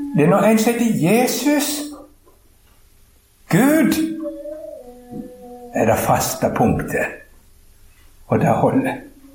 Det når en sier til Jesus, Gud, det faste punktet, og det holder.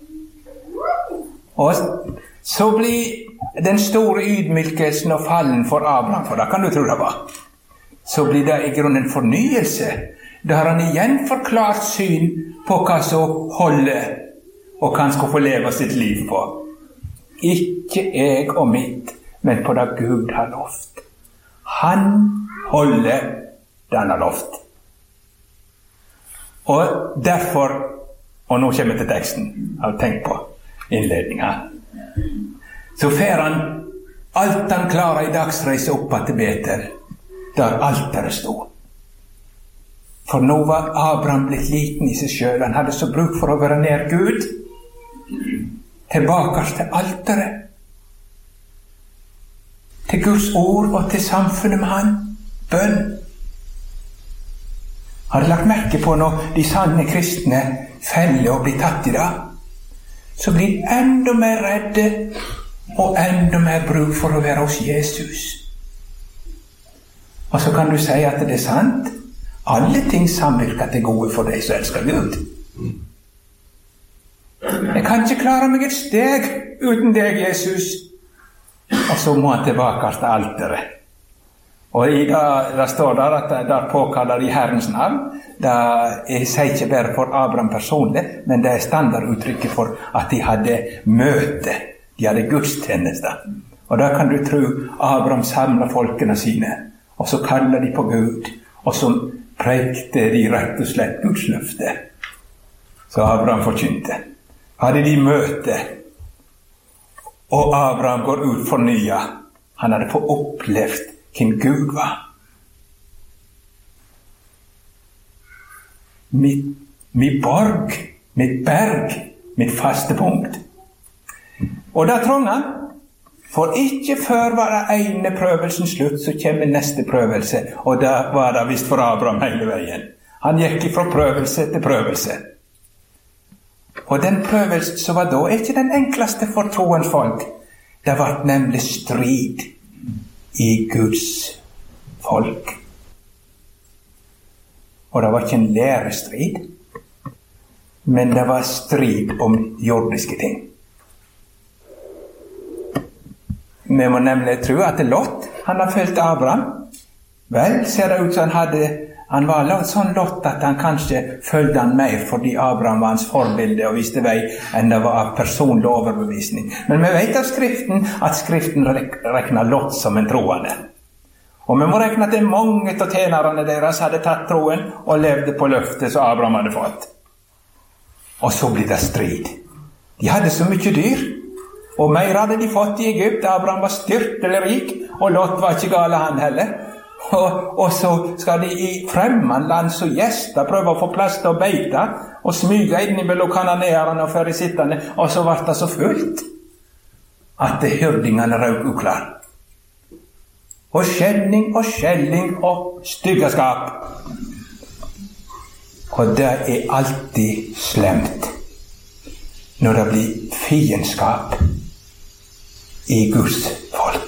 Og så blir den store ydmykelsen og fallen for Abraham, for da kan du tro det var, så blir det i grunnen fornyelse. Da har han igjen forklart syn på hva som holder, og hva han skal få leve sitt liv på. Ikke jeg og mitt, men på det Gud har lovt. Han holder det han har lovt. Og derfor, og nå kommer jeg til teksten, jeg har tenkt på innledningen, så fer han alt han klarer i dagsreise opp til Betel, der alteret stod. For nå var Abraham blitt liten i seg selv. Han hadde så bruk for å være nær Gud. Tilbake til alteret. Til Guds ord og til samfunnet med han. Bønn. Har du lagt merke på når de sanne kristne feller og blir tatt i det? Så blir de enda mer redde og enda mer bruk for å være hos Jesus. Og så kan du si at det er sant. Alle ting samvirker til gode for deg som elsker Gud. Jeg kan ikke klare meg et steg uten deg, Jesus. Og så må han tilbake til alteret. Og der står der at der påkaller de Herrens navn. Jeg sier ikke bare for Abraham personlig, men det er standarduttrykket for at de hadde møte. De hadde gudstjenester. Og da kan du tro Abraham samler folkene sine, og så kaller de på Gud, og så prekte de rett og slett Guds løfte. Så Abraham forkynte. Hadde de møte, og Abraham går ut fornyet. Han hadde fått opplevd hvem Gud var. Mitt borg, mitt berg, mitt faste punkt. Og da tror han, for ikke før var det ene prøvelsen slutt, så kommer neste prøvelse, og da var det visst for Abraham hele veien. Han gikk fra prøvelse til prøvelse. Og den prøvelsen som var da, er ikke den enkleste for troens folk. Det var nemlig strid i Guds folk. Og det var ikke en lærestrid, men det var strid om jordiske ting. Vi må nemlig tro at Lot, han har følt Abraham. Vel, ser det ut som han var sånn Lot at han kanskje følte han mer fordi Abraham var hans forbilde og viste vei enn det var av personlig overbevisning. Men vi vet av Skriften rekner Lot som en troende. Og vi må rekne at mange av tjenerne deres hadde tatt troen og levde på løftet som Abraham hadde fått. Og så blir det strid. De hadde så mye dyr, og mer hadde de fått i Egypt. Abraham var styrtelig rik, og Lot var ikke gale han heller. Og så skal de i fremmedland som gjester prøve å få plass til å beite, og smyge inn mellom kananeerne og ferisittene, og så ble det så fullt at hyrdingene røk uklar. Og skjelling og styggeskap. Og det er alltid slemt når det blir fiendskap i Guds folk.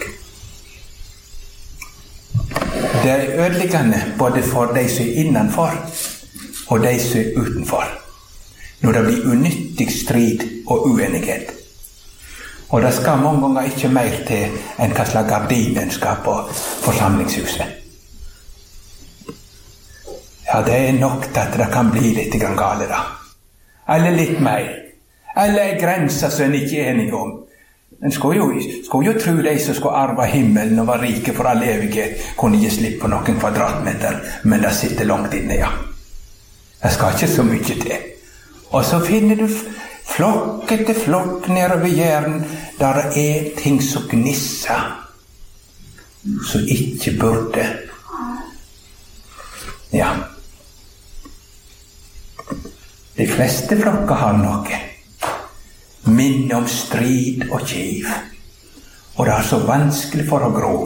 Det er ødeleggende både for de som er innenfor og de som er utenfor, når det blir unyttig strid og uenighet. Og det skal mange ganger ikke mer til enn hva slags gardinenskap på forsamlingshuset. Ja, det er nok til at det kan bli litt gale da. Eller litt mer. Eller grenser som en ikke er enige om. En skulle jo tro de som skulle arve himmelen og var rike for all evighet, kunne gi slipp på noen kvadratmeter, men det sitter langt inne, ja. Det skal ikke så mye til. Og så finner du flokk etter flokk nedover jæren, der det er ting som gnisser, som ikke burde. Ja. De fleste flokker har noe. Minne om strid og kiv. Og det er så vanskelig for å gro.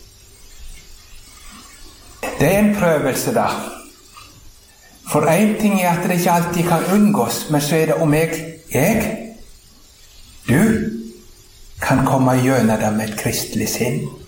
Det er en prøvelse da. For en ting er at det ikke alltid kan unngås, men så er det om du kan komme gjennom det med et kristelig sinn.